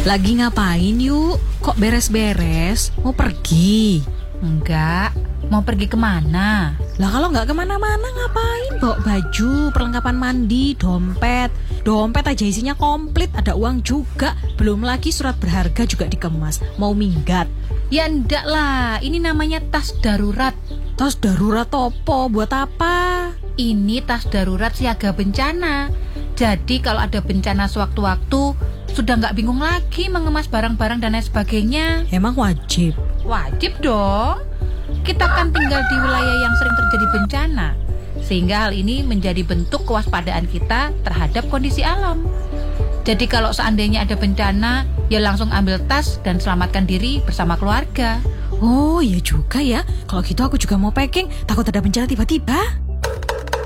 Lagi ngapain yuk? Kok beres-beres? Mau pergi? Enggak, mau pergi kemana? Lah kalau nggak kemana-mana ngapain? Bawa baju, perlengkapan mandi, dompet. Dompet aja isinya komplit, ada uang juga. Belum lagi surat berharga juga dikemas. Mau minggat? Ya enggak lah, ini namanya tas darurat. Tas darurat opo? Buat apa? Ini tas darurat siaga bencana. Jadi kalau ada bencana sewaktu-waktu, sudah nggak bingung lagi mengemas barang-barang dan lain sebagainya. Emang wajib? Wajib dong. Kita kan tinggal di wilayah yang sering terjadi bencana, sehingga hal ini menjadi bentuk kewaspadaan kita terhadap kondisi alam. Jadi kalau seandainya ada bencana, ya langsung ambil tas dan selamatkan diri bersama keluarga. Oh iya juga ya. Kalau gitu aku juga mau packing, takut ada bencana tiba-tiba.